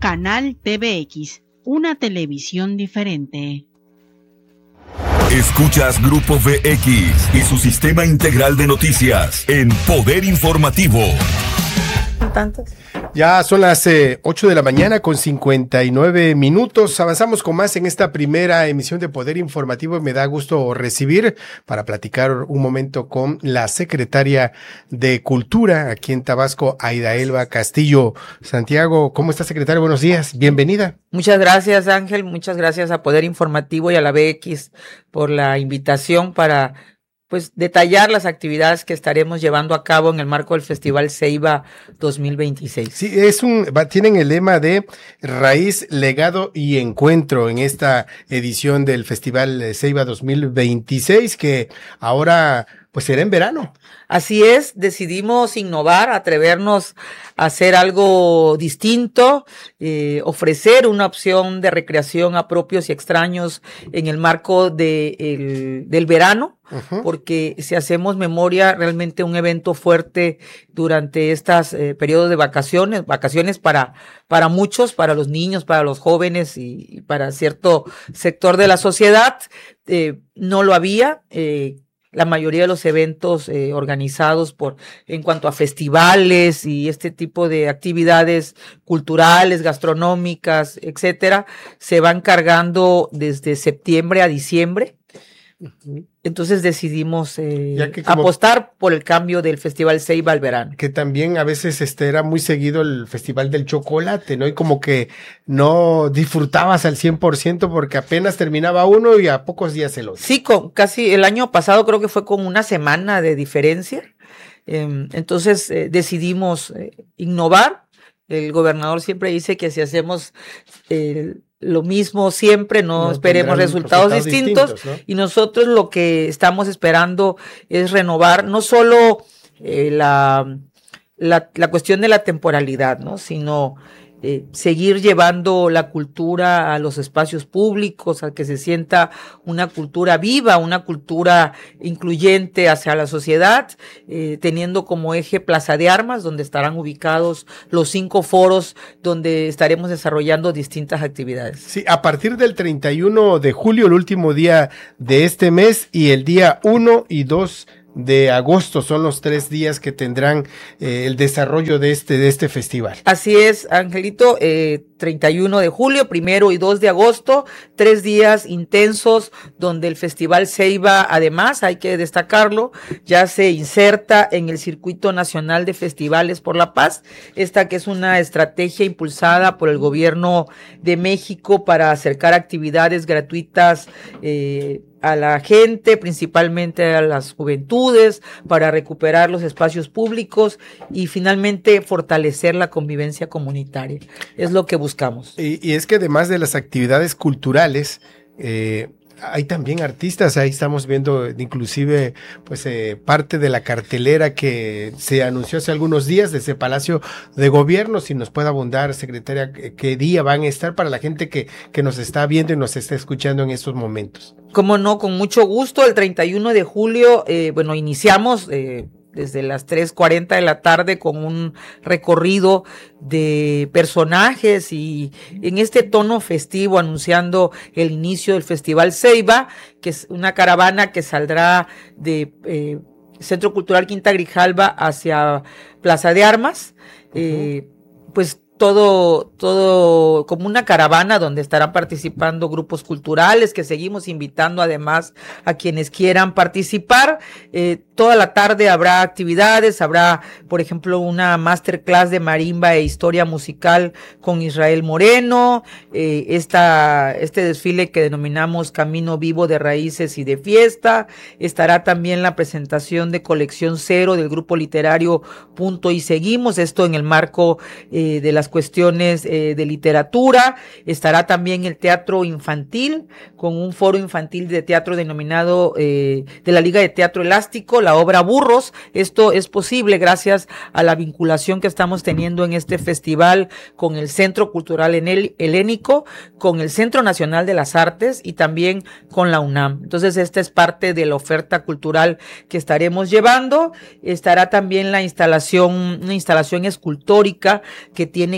Canal TVX, una televisión diferente. Escuchas Grupo VX y su sistema integral de noticias en Poder Informativo. Ya son las 8 de la mañana con 59 minutos. Avanzamos con más en esta primera emisión de Poder Informativo y me da gusto recibir para platicar un momento con la secretaria de Cultura aquí en Tabasco, Aida Elba Castillo. Santiago, ¿cómo está, secretaria? Buenos días, bienvenida. Muchas gracias, Ángel, muchas gracias a Poder Informativo y a la VX por la invitación para detallar las actividades que estaremos llevando a cabo en el marco del Festival Ceiba 2026. Sí, tienen el lema de Raíz, Legado y Encuentro en esta edición del Festival Ceiba 2026, que ahora será en verano. Así es, decidimos innovar, atrevernos a hacer algo distinto, ofrecer una opción de recreación a propios y extraños en el marco del verano. Uh-huh. Porque si hacemos memoria, realmente un evento fuerte durante estos periodos de vacaciones para muchos, para los niños, para los jóvenes y para cierto sector de la sociedad, no lo había. La mayoría de los eventos organizados en cuanto a festivales y este tipo de actividades culturales, gastronómicas, etcétera, se van cargando desde septiembre a diciembre. Entonces decidimos apostar por el cambio del Festival Ceiba al verano. Que también a veces era muy seguido el Festival del Chocolate, ¿no? Y como que no disfrutabas al 100% porque apenas terminaba uno y a pocos días el otro. Sí, casi el año pasado creo que fue con una semana de diferencia. Entonces decidimos innovar. El gobernador siempre dice que si hacemos lo mismo siempre, no esperemos resultados distintos, ¿no? Y nosotros lo que estamos esperando es renovar no solo la cuestión de la temporalidad, ¿no? Sino seguir llevando la cultura a los espacios públicos, a que se sienta una cultura viva, una cultura incluyente hacia la sociedad, teniendo como eje Plaza de Armas, donde estarán ubicados los 5 foros donde estaremos desarrollando distintas actividades. Sí, a partir del 31 de julio, el último día de este mes, y el día 1 y 2 de agosto son los 3 días que tendrán el desarrollo de este festival. Así es, Angelito, 31 de julio, 1 y 2 de agosto, 3 días intensos donde el Festival Ceiba, además, hay que destacarlo, ya se inserta en el Circuito Nacional de Festivales por la Paz, esta que es una estrategia impulsada por el Gobierno de México para acercar actividades gratuitas a la gente, principalmente a las juventudes, para recuperar los espacios públicos y finalmente fortalecer la convivencia comunitaria. Es lo que buscamos. Y es que además de las actividades culturales, hay también artistas. Ahí estamos viendo inclusive parte de la cartelera que se anunció hace algunos días desde Palacio de Gobierno. Si nos puede abundar, secretaria, qué día van a estar para la gente que nos está viendo y nos está escuchando en estos momentos. Cómo no, con mucho gusto. El 31 de julio, iniciamos desde las 3:40 de la tarde con un recorrido de personajes y en este tono festivo anunciando el inicio del Festival Ceiba, que es una caravana que saldrá de Centro Cultural Quinta Grijalva hacia Plaza de Armas, todo como una caravana donde estarán participando grupos culturales que seguimos invitando además a quienes quieran participar. Toda la tarde habrá actividades, habrá por ejemplo una masterclass de marimba e historia musical con Israel Moreno, este desfile que denominamos Camino Vivo de Raíces y de Fiesta, estará también la presentación de Colección Cero del grupo literario Punto y Seguimos, esto en el marco de las cuestiones de literatura. Estará también el teatro infantil con un foro infantil de teatro denominado de la Liga de Teatro Elástico, la obra Burros. Esto es posible gracias a la vinculación que estamos teniendo en este festival con el Centro Cultural Helénico, con el Centro Nacional de las Artes y también con la UNAM. Entonces esta es parte de la oferta cultural que estaremos llevando. Estará también una instalación escultórica que tiene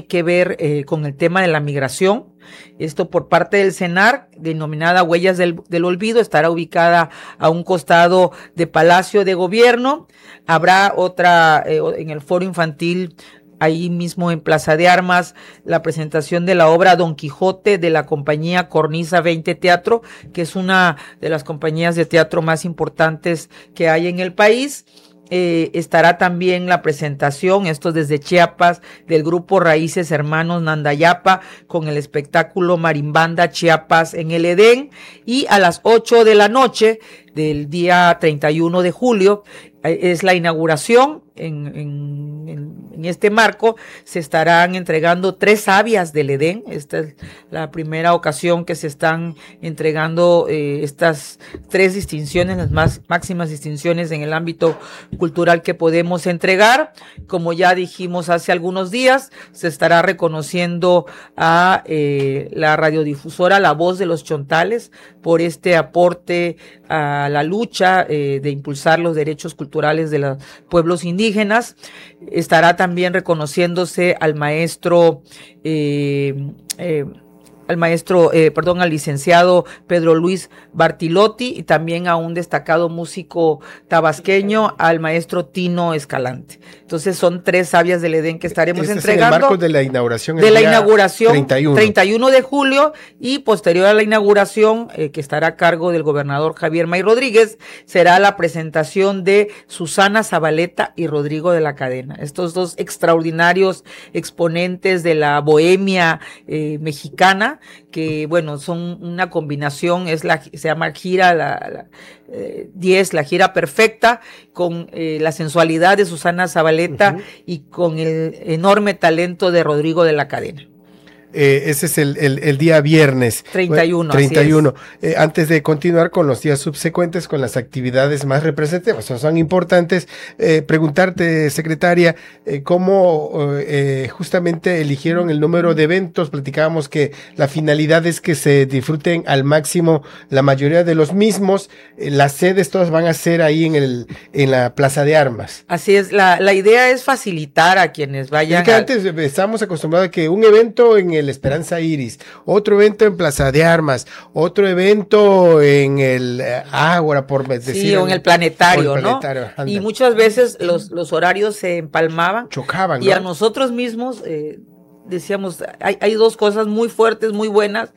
tiene que ver con el tema de la migración. Esto por parte del CENAR, denominada Huellas del Olvido, estará ubicada a un costado de Palacio de Gobierno. Habrá otra en el foro infantil, ahí mismo en Plaza de Armas, la presentación de la obra Don Quijote de la compañía Cornisa 20 Teatro, que es una de las compañías de teatro más importantes que hay en el país. Estará también la presentación, esto desde Chiapas, del grupo Raíces Hermanos Nandayapa, con el espectáculo Marimbanda Chiapas en el Edén, y a las 8 de la noche del día 31 de julio es la inauguración. En este marco se estarán entregando 3 sabias del Edén. Esta es la primera ocasión que se están entregando estas 3 distinciones, las máximas distinciones en el ámbito cultural que podemos entregar. Como ya dijimos hace algunos días, se estará reconociendo a la radiodifusora La Voz de los Chontales por este aporte a la lucha de impulsar los derechos culturales de los pueblos indígenas. Estará también reconociéndose al al licenciado Pedro Luis Bartilotti, y también a un destacado músico tabasqueño, al maestro Tino Escalante. Entonces son 3 sabias del Edén que estaremos entregando. Es el marco de la inauguración. De la inauguración 31 de julio, y posterior a la inauguración, que estará a cargo del gobernador Javier May Rodríguez, será la presentación de Susana Zabaleta y Rodrigo de la Cadena. Estos 2 extraordinarios exponentes de la bohemia mexicana, que bueno, son una combinación, se llama gira 10, la gira perfecta, con la sensualidad de Susana Zabaleta y con el enorme talento de Rodrigo de la Cadena. Ese es el día viernes 31. 31. Antes de continuar con los días subsecuentes, con las actividades más representativas, son importantes, preguntarte, secretaria, cómo justamente eligieron el número de eventos. Platicábamos que la finalidad es que se disfruten al máximo la mayoría de los mismos. Las sedes todas van a ser ahí en la Plaza de Armas. Así es, la idea es facilitar a quienes vayan. Es que antes estábamos acostumbrados a que un evento en el Esperanza Iris, otro evento en Plaza de Armas, otro evento en el Ágora, por decir. Sí, o en el planetario, ¿no? Y muchas veces los horarios se empalmaban. Chocaban, ¿no? Y a nosotros mismos decíamos, hay 2 cosas muy fuertes, muy buenas,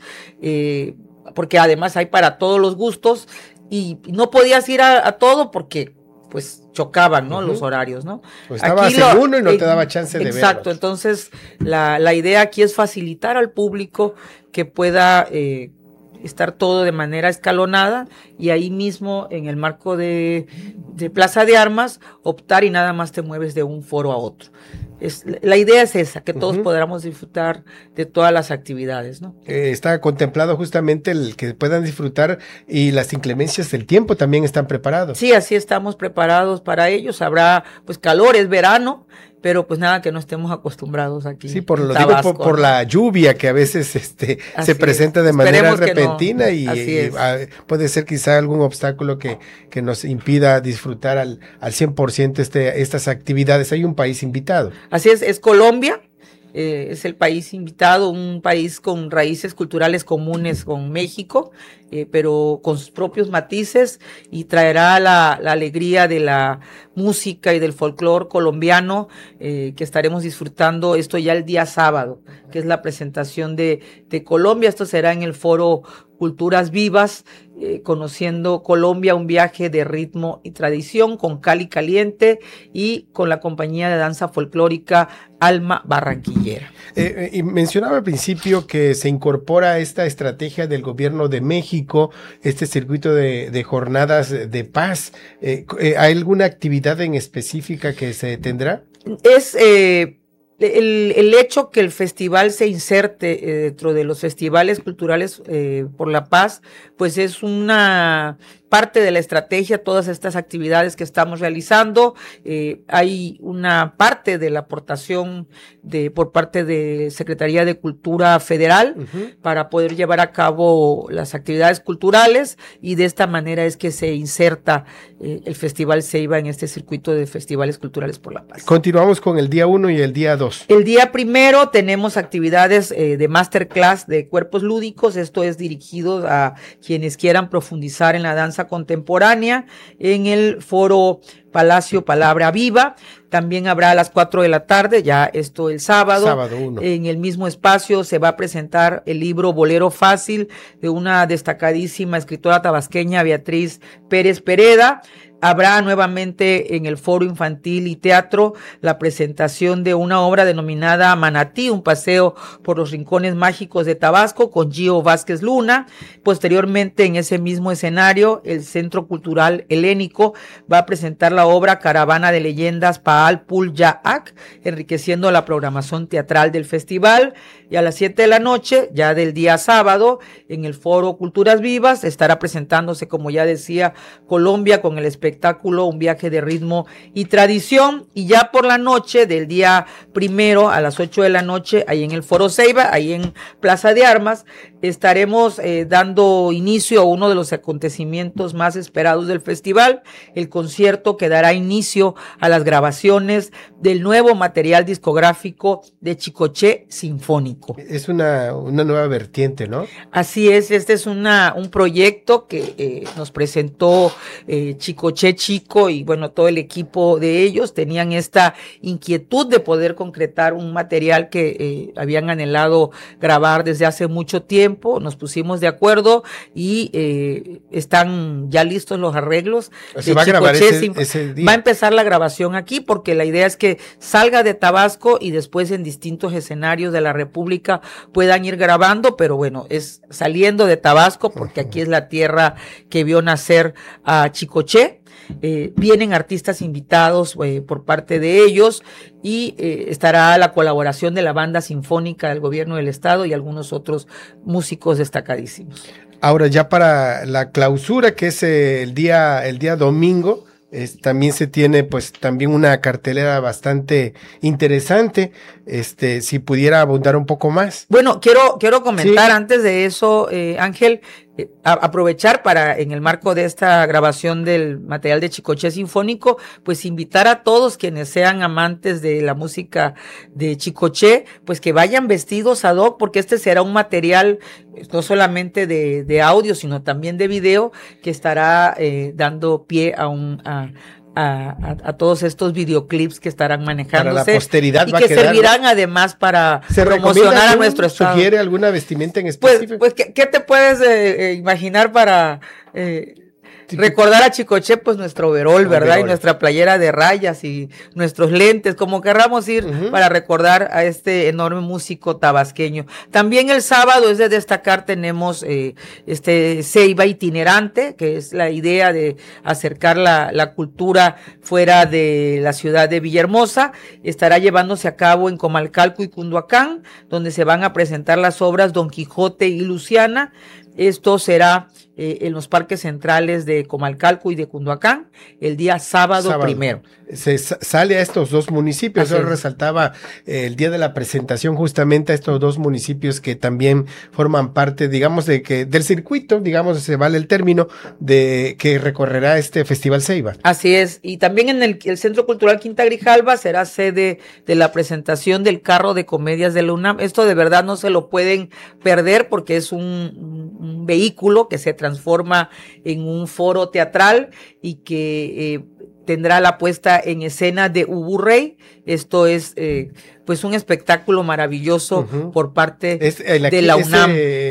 porque además hay para todos los gustos, y no podías ir a todo porque pues chocaban, ¿no? Los horarios, ¿no? Pues estabas en uno y no te daba chance de verlo. Exacto, entonces la idea aquí es facilitar al público que pueda estar todo de manera escalonada, y ahí mismo en el marco de Plaza de Armas optar, y nada más te mueves de un foro a otro. La idea es esa, que todos podamos disfrutar de todas las actividades, ¿no? Está contemplado justamente el que puedan disfrutar, y las inclemencias del tiempo también están preparados. Sí, así estamos preparados para ellos. Habrá pues calor, es verano, pero pues nada que no estemos acostumbrados aquí. Sí, por la lluvia que a veces se presenta de manera repentina, y puede ser quizá algún obstáculo que nos impida disfrutar al 100% estas actividades. Hay un país invitado. Así es Colombia. Es el país invitado, un país con raíces culturales comunes con México, pero con sus propios matices, y traerá la alegría de la música y del folclore colombiano, que estaremos disfrutando esto ya el día sábado, que es la presentación de Colombia. Esto será en el foro Culturas Vivas, conociendo Colombia, un viaje de ritmo y tradición, con Cali Caliente y con la compañía de danza folclórica Alma Barranquillera. Y mencionaba al principio que se incorpora esta estrategia del gobierno de México, este circuito de jornadas de paz. ¿Hay alguna actividad en específica que se tendrá? Es el hecho que el festival se inserte dentro de los festivales culturales por la paz, pues es una parte de la estrategia, todas estas actividades que estamos realizando. Hay una parte de la aportación por parte de Secretaría de Cultura Federal para poder llevar a cabo las actividades culturales, y de esta manera es que se inserta el Festival Ceiba en este circuito de festivales culturales por la paz. Continuamos con el día 1 y el día 2. 2. El día primero tenemos actividades de masterclass de cuerpos lúdicos. Esto es dirigido a quienes quieran profundizar en la danza contemporánea en el foro Palacio Palabra Viva. También habrá a las 4 de la tarde, ya esto el sábado 1. En el mismo espacio se va a presentar el libro Bolero Fácil de una destacadísima escritora tabasqueña, Beatriz Pérez Pereda. Habrá nuevamente en el Foro Infantil y Teatro la presentación de una obra denominada Manatí, un paseo por los rincones mágicos de Tabasco, con Gio Vázquez Luna. Posteriormente, en ese mismo escenario, el Centro Cultural Helénico va a presentar la obra Caravana de Leyendas Paal Pul Yaak, enriqueciendo la programación teatral del festival. Y a las 7 de la noche, ya del día sábado, en el Foro Culturas Vivas, estará presentándose, como ya decía, Colombia con el espectáculo Un viaje de ritmo y tradición. Y ya por la noche del día primero a las 8 de la noche, ahí en el Foro Ceiba, ahí en Plaza de Armas, estaremos dando inicio a uno de los acontecimientos más esperados del festival, el concierto que dará inicio a las grabaciones del nuevo material discográfico de Chicoché Sinfónico. Es una nueva vertiente, ¿no? Así es, este es un proyecto que nos presentó Chicoché Chico y bueno, todo el equipo de ellos tenían esta inquietud de poder concretar un material que habían anhelado grabar desde hace mucho tiempo. Nos pusimos de acuerdo y están ya listos los arreglos. Se va a grabar ese día. Va a empezar la grabación aquí porque la idea es que salga de Tabasco y después en distintos escenarios de la República puedan ir grabando, pero bueno, es saliendo de Tabasco porque aquí es la tierra que vio nacer a Chicoché. Vienen artistas invitados por parte de ellos y estará la colaboración de la banda sinfónica del gobierno del estado y algunos otros músicos destacadísimos. Ahora ya para la clausura, que es el día domingo, también se tiene pues también una cartelera bastante interesante. Si pudiera abundar un poco más. Bueno, quiero comentar antes de eso, Ángel, aprovechar para, en el marco de esta grabación del material de Chicoché Sinfónico, pues invitar a todos quienes sean amantes de la música de Chicoché, pues que vayan vestidos ad hoc, porque este será un material no solamente de audio, sino también de video, que estará dando pie a todos estos videoclips que estarán manejándose. Para la posteridad y va que a quedar, servirán además para promocionar a nuestro estado. ¿Sugiere alguna vestimenta en específico? Pues ¿qué te puedes imaginar para recordar a Chicoché? Pues nuestro overol, ¿verdad? Y nuestra playera de rayas y nuestros lentes, como querramos ir para recordar a este enorme músico tabasqueño. También el sábado es de destacar, tenemos Ceiba itinerante, que es la idea de acercar la cultura fuera de la ciudad de Villahermosa. Estará llevándose a cabo en Comalcalco y Cunduacán, donde se van a presentar las obras Don Quijote y Luciana. Esto será en los parques centrales de Comalcalco y de Cunduacán el día sábado primero. Se sale a estos dos municipios. Yo resaltaba el día de la presentación justamente a estos dos municipios que también forman parte, digamos, del circuito, digamos, se vale el término, de que recorrerá este Festival Ceiba. Así es, y también en el Centro Cultural Quinta Grijalva será sede de la presentación del carro de comedias de la UNAM. Esto de verdad no se lo pueden perder porque es un vehículo que se transforma en un foro teatral y que tendrá la puesta en escena de Ubu Rey. Esto es pues un espectáculo maravilloso por parte de la UNAM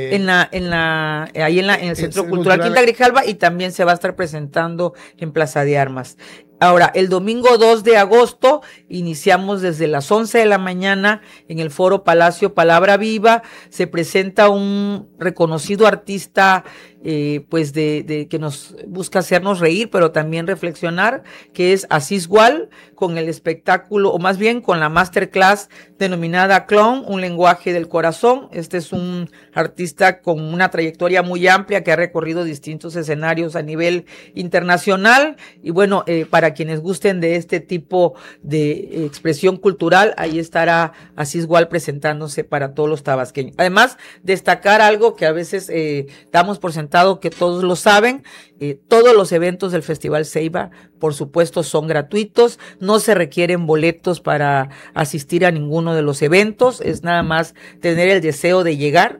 ahí en el Centro Cultural Quinta Grijalva, y también se va a estar presentando en Plaza de Armas. Ahora, el domingo 2 de agosto iniciamos desde las 11 de la mañana en el Foro Palacio Palabra Viva. Se presenta un reconocido artista pues que nos busca hacernos reír, pero también reflexionar, que es Asís Gual, con el espectáculo, o más bien con la masterclass denominada Clown, un lenguaje del corazón. Este es un artista con una trayectoria muy amplia que ha recorrido distintos escenarios a nivel internacional y bueno, para para quienes gusten de este tipo de expresión cultural, ahí estará Asisgual presentándose para todos los tabasqueños. Además, destacar algo que a veces damos por sentado que todos lo saben, todos los eventos del Festival Ceiba, por supuesto, son gratuitos, no se requieren boletos para asistir a ninguno de los eventos, es nada más tener el deseo de llegar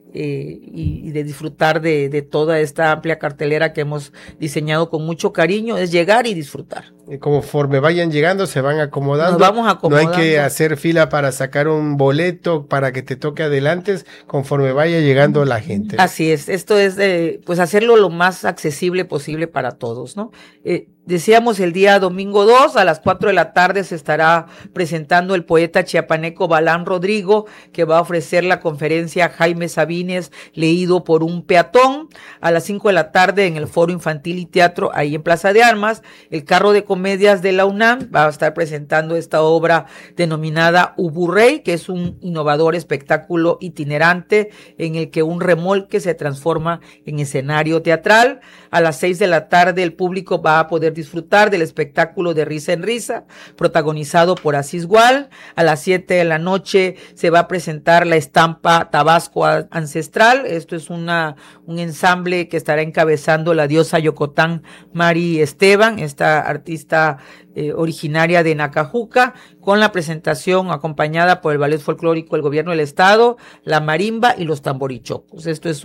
y de disfrutar de toda esta amplia cartelera que hemos diseñado con mucho cariño, es llegar y disfrutar. Conforme vayan llegando, se van acomodando. Nos vamos acomodando. No hay que hacer fila para sacar un boleto para que te toque adelante, conforme vaya llegando la gente. Así es, esto es pues hacerlo lo más accesible posible para todos, ¿no? Decíamos el día domingo 2 a las 4 de la tarde se estará presentando el poeta chiapaneco Balán Rodrigo, que va a ofrecer la conferencia Jaime Sabines, leído por un peatón. A las 5 de la tarde en el Foro Infantil y Teatro, ahí en Plaza de Armas, el carro de comedias de la UNAM va a estar presentando esta obra denominada Uburrey, que es un innovador espectáculo itinerante en el que un remolque se transforma en escenario teatral. A las 6 de la tarde el público va a poder disfrutar del espectáculo de Risa en Risa, protagonizado por Asisgual. A las 7 de la noche se va a presentar la estampa Tabasco Ancestral. Esto es un ensamble que estará encabezando la diosa Yocotán Mari Esteban, esta artista originaria de Nacajuca, con la presentación acompañada por el Ballet Folclórico del Gobierno del Estado, la marimba y los tamborichocos. Esto es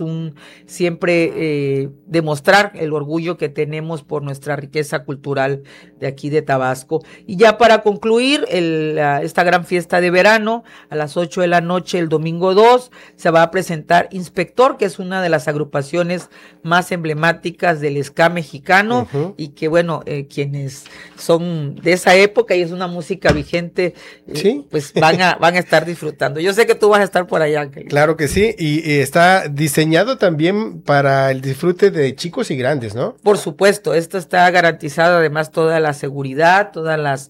siempre demostrar el orgullo que tenemos por nuestra riqueza cultural de aquí de Tabasco. Y ya para concluir esta gran fiesta de verano, a las 8 de la noche el domingo 2 se va a presentar Inspector, que es una de las agrupaciones más emblemáticas del ska mexicano, y que bueno, quienes son de esa época y es una música vigente, ¿sí? Pues van a estar disfrutando. Yo sé que tú vas a estar por allá, Ángel. Claro que sí, y está diseñado también para el disfrute de chicos y grandes, ¿no? Por supuesto, esto está garantizado, además toda la seguridad, todas las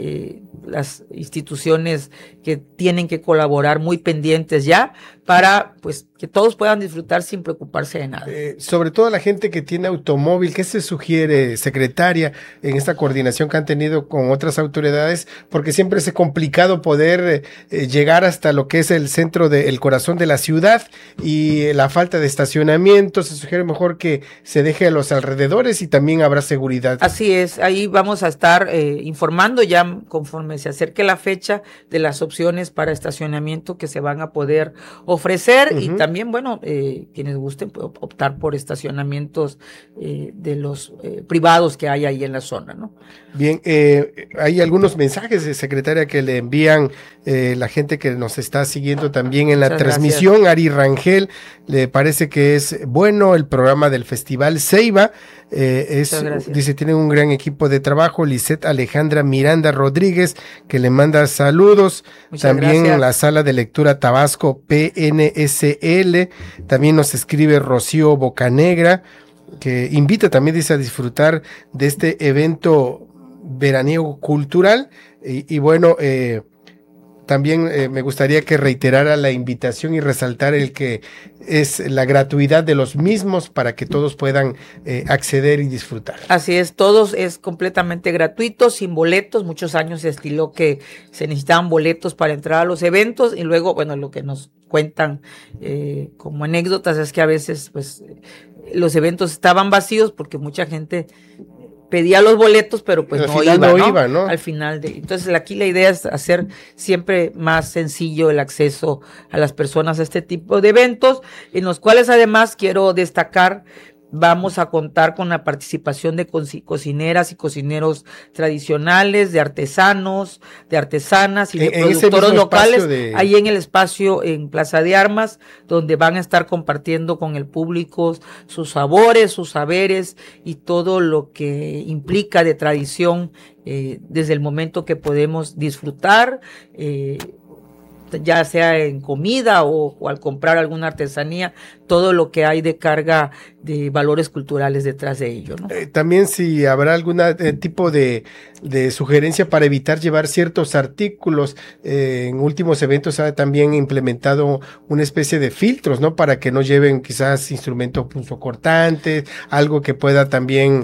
instituciones que tienen que colaborar muy pendientes ya para pues que todos puedan disfrutar sin preocuparse de nada. Sobre todo la gente que tiene automóvil, ¿qué se sugiere, secretaria, en esta coordinación que han tenido con otras autoridades? Porque siempre es complicado poder llegar hasta lo que es el centro el corazón de la ciudad, y la falta de estacionamiento. Se sugiere mejor que se deje a los alrededores y también habrá seguridad. Así es, ahí vamos a estar informando ya conforme se acerque la fecha de las opciones para estacionamiento que se van a poder ofrecer, y también, bueno, quienes gusten pueden optar por estacionamientos de los privados que hay ahí en la zona, ¿no? Bien, hay algunos mensajes, secretaria, que le envían la gente que nos está siguiendo también en la transmisión. Gracias. Ari Rangel le parece que es bueno el programa del Festival Ceiba. Dice, tienen un gran equipo de trabajo. Lisette Alejandra Miranda Rodríguez, que le manda saludos. Muchas también gracias. La sala de lectura Tabasco PNSL. También nos escribe Rocío Bocanegra, que invita también, dice, a disfrutar de este evento veraniego cultural. Y bueno, también me gustaría que reiterara la invitación y resaltar el que es la gratuidad de los mismos para que todos puedan acceder y disfrutar. Así es, todos es completamente gratuito, sin boletos. Muchos años se estiló que se necesitaban boletos para entrar a los eventos, y luego, bueno, lo que nos cuentan como anécdotas es que a veces pues los eventos estaban vacíos porque mucha gente pedía los boletos, pero pues no iba, ¿no? Al final entonces aquí la idea es hacer siempre más sencillo el acceso a las personas a este tipo de eventos, en los cuales además quiero destacar, vamos a contar con la participación de cocineras y cocineros tradicionales, de artesanos, de artesanas y de productores locales, ahí en el espacio en Plaza de Armas, donde van a estar compartiendo con el público sus sabores, sus saberes y todo lo que implica de tradición, desde el momento que podemos disfrutar, ya sea en comida o al comprar alguna artesanía, todo lo que hay de carga valores culturales detrás de ello, ¿no? También si habrá algún tipo de sugerencia para evitar llevar ciertos artículos. En últimos eventos ha también implementado una especie de filtros, ¿no? Para que no lleven quizás instrumentos punzocortantes, algo que pueda también,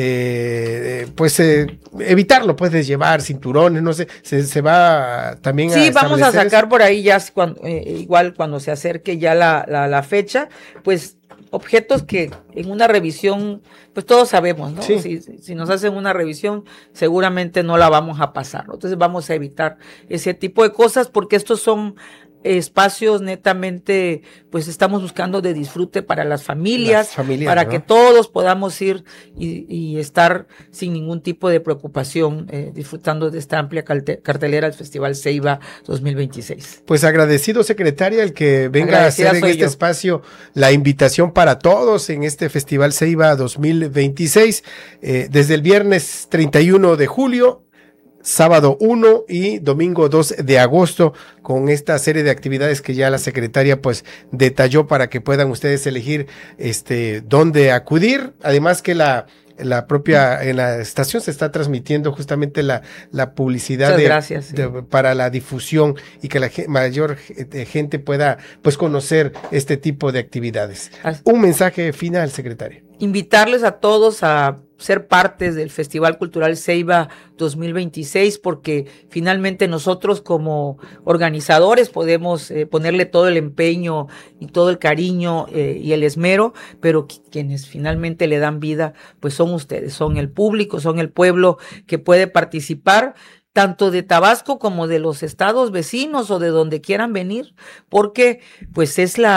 evitarlo, puedes llevar cinturones, no sé, se va también a establecer. Sí, vamos a sacar eso por ahí ya, igual cuando se acerque ya la fecha, pues objetos que en una revisión, pues todos sabemos, ¿no? Sí. Si nos hacen una revisión, seguramente no la vamos a pasar, ¿no? Entonces vamos a evitar ese tipo de cosas porque estos son espacios netamente, pues estamos buscando de disfrute para las familias para, ¿no?, que todos podamos ir y estar sin ningún tipo de preocupación, disfrutando de esta amplia cartelera del Festival Ceiba 2026. Pues agradecido, secretaria, el que venga a hacer en este espacio la invitación para todos en este Festival Ceiba 2026, desde el viernes 31 de julio, sábado 1 y domingo 2 de agosto, con esta serie de actividades que ya la secretaria pues detalló para que puedan ustedes elegir dónde acudir. Además que la propia, en la estación se está transmitiendo justamente la publicidad para la difusión y que la mayor gente pueda pues conocer este tipo de actividades. Un mensaje final, secretaria. Invitarles a todos a ser partes del Festival Cultural Ceiba 2026, porque finalmente nosotros como organizadores podemos ponerle todo el empeño y todo el cariño y el esmero, pero quienes finalmente le dan vida, pues son ustedes, son el público, son el pueblo que puede participar, tanto de Tabasco como de los estados vecinos o de donde quieran venir, porque pues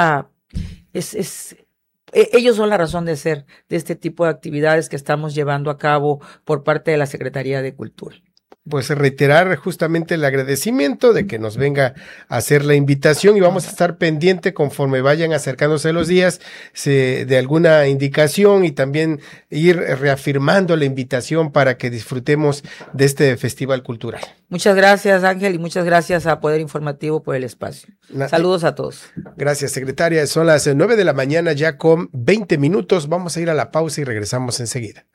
ellos son la razón de ser de este tipo de actividades que estamos llevando a cabo por parte de la Secretaría de Cultura. Pues reiterar justamente el agradecimiento de que nos venga a hacer la invitación y vamos a estar pendiente conforme vayan acercándose los días de alguna indicación y también ir reafirmando la invitación para que disfrutemos de este festival cultural. Muchas gracias, Ángel, y muchas gracias a Poder Informativo por el espacio. Saludos a todos. Gracias, secretaria. Son las 9 de la mañana ya con 20 minutos. Vamos a ir a la pausa y regresamos enseguida.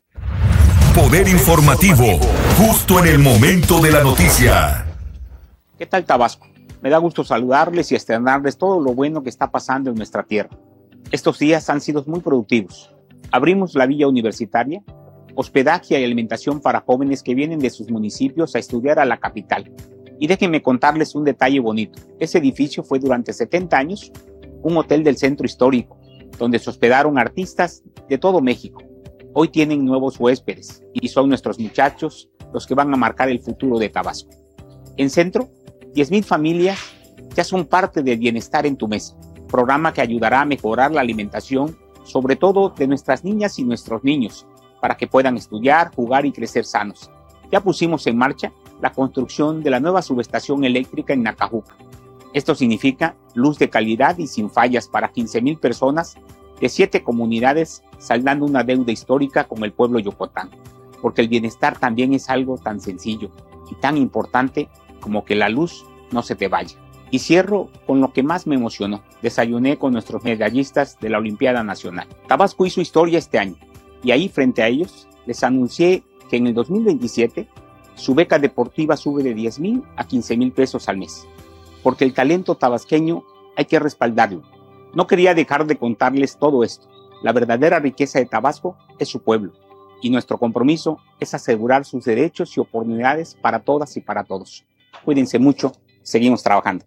Poder Informativo, justo en el momento de la noticia. ¿Qué tal, Tabasco? Me da gusto saludarles y externarles todo lo bueno que está pasando en nuestra tierra. Estos días han sido muy productivos. Abrimos la Villa Universitaria, hospedaje y alimentación para jóvenes que vienen de sus municipios a estudiar a la capital. Y déjenme contarles un detalle bonito. Ese edificio fue durante 70 años un hotel del centro histórico, donde se hospedaron artistas de todo México. Hoy tienen nuevos huéspedes y son nuestros muchachos los que van a marcar el futuro de Tabasco. En Centro, 10,000 familias ya son parte del Bienestar en tu Mesa, programa que ayudará a mejorar la alimentación, sobre todo de nuestras niñas y nuestros niños, para que puedan estudiar, jugar y crecer sanos. Ya pusimos en marcha la construcción de la nueva subestación eléctrica en Nacajuca. Esto significa luz de calidad y sin fallas para 15,000 personas de 7 comunidades, saldando una deuda histórica con el pueblo yocotán, porque el bienestar también es algo tan sencillo y tan importante como que la luz no se te vaya. Y cierro con lo que más me emocionó. Desayuné con nuestros medallistas de la Olimpiada Nacional. Tabasco hizo historia este año y ahí frente a ellos les anuncié que en el 2027 su beca deportiva sube de 10,000 a 15,000 pesos al mes, porque el talento tabasqueño hay que respaldarlo. No quería dejar de contarles todo esto. La verdadera riqueza de Tabasco es su pueblo, y nuestro compromiso es asegurar sus derechos y oportunidades para todas y para todos. Cuídense mucho, seguimos trabajando.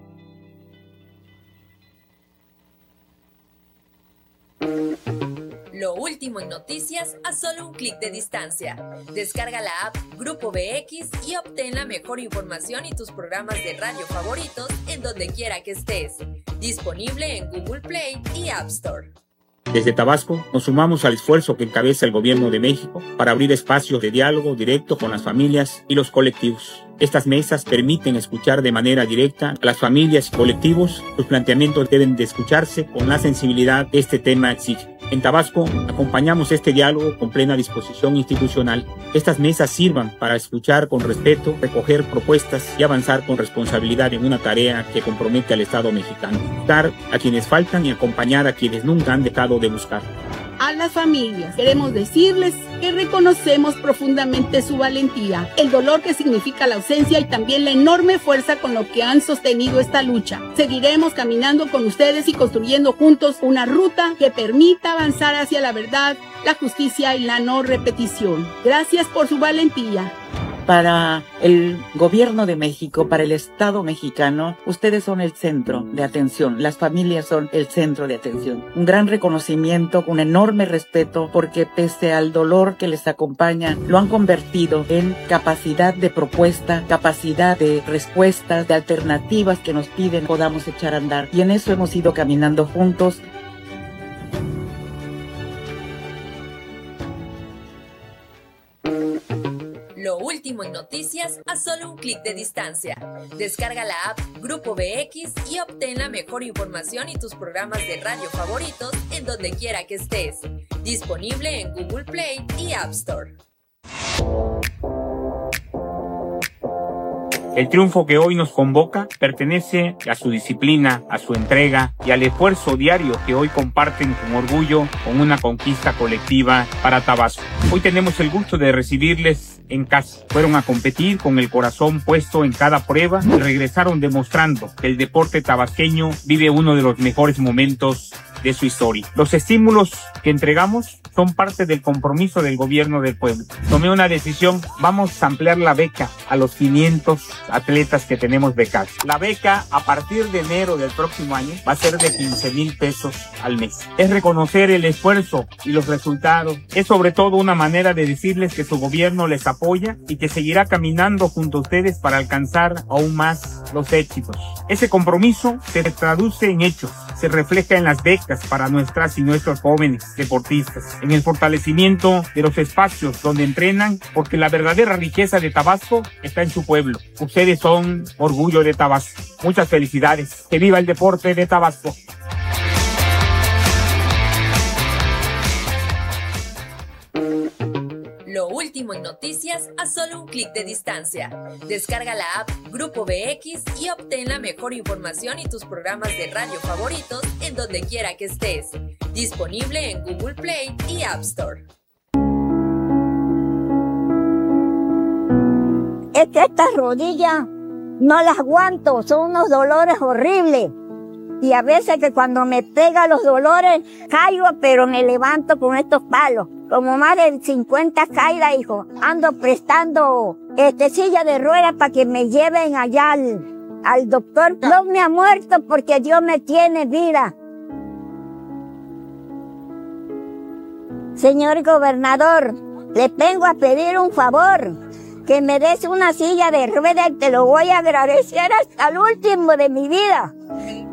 Lo último en noticias a solo un clic de distancia. Descarga la app Grupo BX y obtén la mejor información y tus programas de radio favoritos en donde quiera que estés. Disponible en Google Play y App Store. Desde Tabasco nos sumamos al esfuerzo que encabeza el Gobierno de México para abrir espacios de diálogo directo con las familias y los colectivos. Estas mesas permiten escuchar de manera directa a las familias y colectivos. Sus planteamientos deben de escucharse con la sensibilidad que este tema exige. En Tabasco acompañamos este diálogo con plena disposición institucional. Estas mesas sirvan para escuchar con respeto, recoger propuestas y avanzar con responsabilidad en una tarea que compromete al Estado mexicano. Buscar a quienes faltan y acompañar a quienes nunca han dejado de buscar. A las familias queremos decirles que reconocemos profundamente su valentía, el dolor que significa la ausencia y también la enorme fuerza con lo que han sostenido esta lucha. Seguiremos caminando con ustedes y construyendo juntos una ruta que permita avanzar hacia la verdad, la justicia y la no repetición. Gracias por su valentía. Para el gobierno de México, para el Estado mexicano, ustedes son el centro de atención, las familias son el centro de atención. Un gran reconocimiento, un enorme respeto, porque pese al dolor que les acompaña, lo han convertido en capacidad de propuesta, capacidad de respuestas, de alternativas que nos piden podamos echar a andar. Y en eso hemos ido caminando juntos. Lo último en noticias a solo un clic de distancia. Descarga la app Grupo BX y obtén la mejor información y tus programas de radio favoritos en donde quiera que estés. Disponible en Google Play y App Store. El triunfo que hoy nos convoca pertenece a su disciplina, a su entrega y al esfuerzo diario que hoy comparten con orgullo con una conquista colectiva para Tabasco. Hoy tenemos el gusto de recibirles en casa. Fueron a competir con el corazón puesto en cada prueba y regresaron demostrando que el deporte tabasqueño vive uno de los mejores momentos de su historia. Los estímulos que entregamos son parte del compromiso del gobierno del pueblo. Tomé una decisión, vamos a ampliar la beca a los 500 atletas que tenemos becados. La beca a partir de enero del próximo año va a ser de 15,000 pesos al mes. Es reconocer el esfuerzo y los resultados. Es sobre todo una manera de decirles que su gobierno les apoya y que seguirá caminando junto a ustedes para alcanzar aún más los éxitos. Ese compromiso se traduce en hechos, se refleja en las becas para nuestras y nuestros jóvenes deportistas, en el fortalecimiento de los espacios donde entrenan, porque la verdadera riqueza de Tabasco está en su pueblo. Ustedes son orgullo de Tabasco. Muchas felicidades. Que viva el deporte de Tabasco. Lo último en noticias a solo un clic de distancia. Descarga la app Grupo BX y obtén la mejor información y tus programas de radio favoritos en donde quiera que estés. Disponible en Google Play y App Store. Es que estas rodillas no las aguanto, son unos dolores horribles. Y a veces que cuando me pega los dolores, caigo, pero me levanto con estos palos. Como más de 50 caídas, hijo. Ando prestando silla de ruedas para que me lleven allá al doctor. No me ha muerto porque Dios me tiene vida. Señor gobernador, le vengo a pedir un favor. Que me des una silla de ruedas y te lo voy a agradecer hasta el último de mi vida.